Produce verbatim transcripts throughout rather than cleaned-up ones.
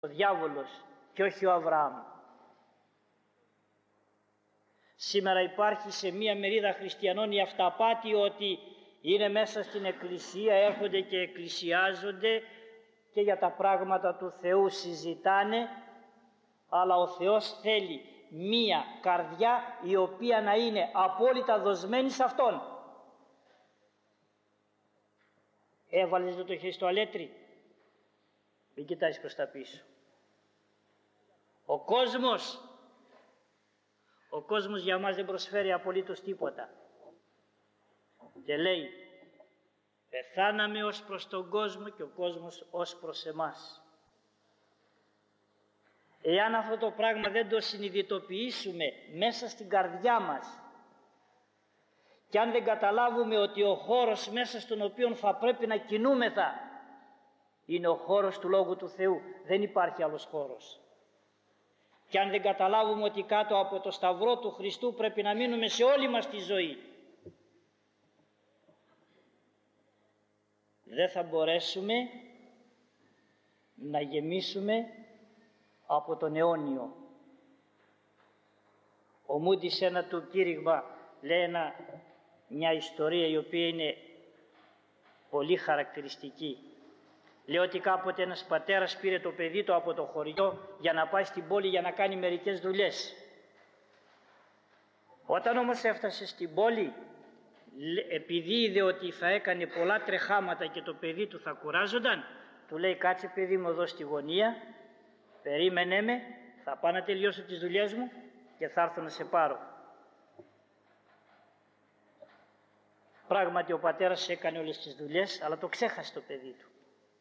ο διάβολος και όχι ο Αβραάμ. Σήμερα υπάρχει σε μία μερίδα χριστιανών η αυταπάτη ότι είναι μέσα στην εκκλησία, έρχονται και εκκλησιάζονται και για τα πράγματα του Θεού συζητάνε, αλλά ο Θεός θέλει μία καρδιά η οποία να είναι απόλυτα δοσμένη σε Αυτόν. Έβαλες το χέρι στο αλέτρι, μην κοιτάζεις προς τα πίσω. Ο κόσμος, ο κόσμος για μας δεν προσφέρει απολύτως τίποτα. Και λέει, πεθάναμε ως προς τον κόσμο και ο κόσμος ως προς εμάς. Εάν αυτό το πράγμα δεν το συνειδητοποιήσουμε μέσα στην καρδιά μας και αν δεν καταλάβουμε ότι ο χώρος μέσα στον οποίο θα πρέπει να κινούμεθα είναι ο χώρος του Λόγου του Θεού, δεν υπάρχει άλλος χώρος. Και αν δεν καταλάβουμε ότι κάτω από το σταυρό του Χριστού πρέπει να μείνουμε σε όλη μας τη ζωή, δεν θα μπορέσουμε να γεμίσουμε από τον αιώνιο. Ο Μούντι σε ένα του κήρυγμα λέει ένα, μια ιστορία η οποία είναι πολύ χαρακτηριστική. Λέει ότι κάποτε ένας πατέρας πήρε το παιδί του από το χωριό για να πάει στην πόλη για να κάνει μερικές δουλειές. Όταν όμως έφτασε στην πόλη, επειδή είδε ότι θα έκανε πολλά τρεχάματα και το παιδί του θα κουράζονταν, του λέει, κάτσε παιδί μου εδώ στη γωνία, περίμενε με, θα πάω να τελειώσω τις δουλειές μου και θα έρθω να σε πάρω. Πράγματι ο πατέρας έκανε όλες τις δουλειές, αλλά το ξέχασε το παιδί του.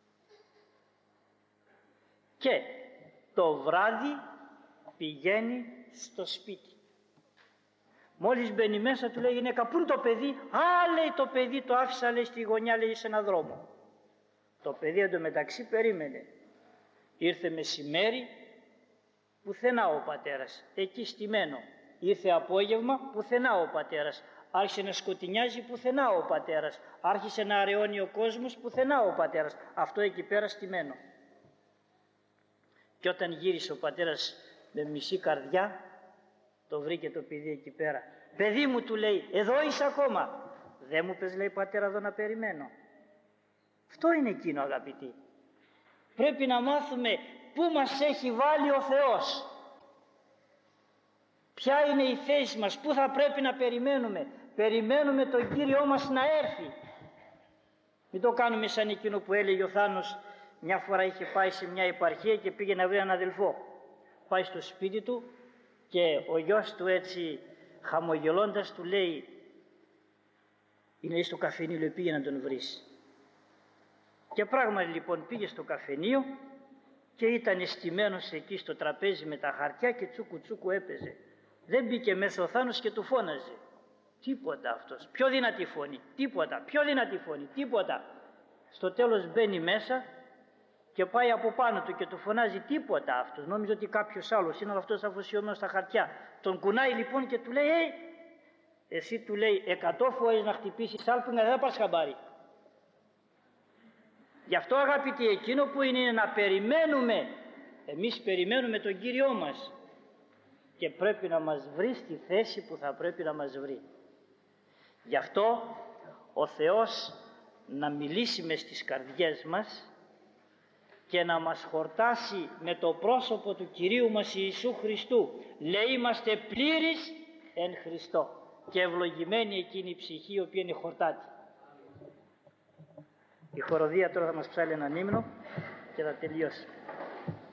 Και το βράδυ πηγαίνει στο σπίτι. Μόλις μπαίνει μέσα του λέει, γυναίκα, πού είναι το παιδί? Α, λέει, το παιδί το άφησα, λέει, στη γωνιά, λέει, σε έναν δρόμο. Το παιδί εντωμεταξύ περίμενε. Ήρθε μεσημέρι, πουθενά ο πατέρας, εκεί στημένο. Ήρθε απόγευμα, πουθενά ο πατέρας. Άρχισε να σκοτεινιάζει, πουθενά ο πατέρας. Άρχισε να αραιώνει ο κόσμος, πουθενά ο πατέρας. Αυτό εκεί πέρα στημένο. Και όταν γύρισε ο πατέρας με μισή καρδιά, το βρήκε το παιδί εκεί πέρα. Παιδί μου, του λέει, εδώ είσαι ακόμα? Δεν μου πες, λέει, πατέρα, εδώ να περιμένω. Αυτό είναι εκείνο, αγαπητοί. Πρέπει να μάθουμε πού μας έχει βάλει ο Θεός. Ποια είναι η θέση μας, πού θα πρέπει να περιμένουμε. Περιμένουμε τον Κύριό μας να έρθει. Μην το κάνουμε σαν εκείνο που έλεγε ο Θάνος. Μια φορά είχε πάει σε μια επαρχία και πήγε να βρει έναν αδελφό. Πάει στο σπίτι του και ο γιος του έτσι χαμογελώντας του λέει, είναι στο καφενείο, πήγε να τον βρεις. Και πράγματι λοιπόν πήγε στο καφενείο και ήταν στημένος εκεί στο τραπέζι με τα χαρτιά και τσούκου τσούκου έπαιζε. Δεν μπήκε μέσα ο Θάνος και του φώναζε. Τίποτα αυτός, πιο δυνατή φωνή, τίποτα, πιο δυνατή φωνή, τίποτα. Στο τέλος μπαίνει μέσα και πάει από πάνω του και του φωνάζει, τίποτα αυτός. Νόμιζε ότι κάποιος άλλος είναι, αλλά αυτός αφοσιωμένος στα χαρτιά. Τον κουνάει λοιπόν και του λέει, ε, εσύ, του λέει, εκατό φορές να χτυπήσεις άλπιγγα δεν θα πάρεις χαμπάρι. Γι' αυτό, αγαπητοί, εκείνο που είναι, είναι να περιμένουμε. Εμείς περιμένουμε τον Κύριό μας και πρέπει να μας βρει στη θέση που θα πρέπει να μας βρει. Γι' αυτό ο Θεός να μιλήσει μες στις καρδιές μας και να μας χορτάσει με το πρόσωπο του Κυρίου μας Ιησού Χριστού. Λέει, είμαστε πλήρεις εν Χριστώ και ευλογημένη εκείνη η ψυχή η οποία είναι χορτάτη. Η χοροδία τώρα θα μας ψάλει έναν ύμνο και θα τελειώσει.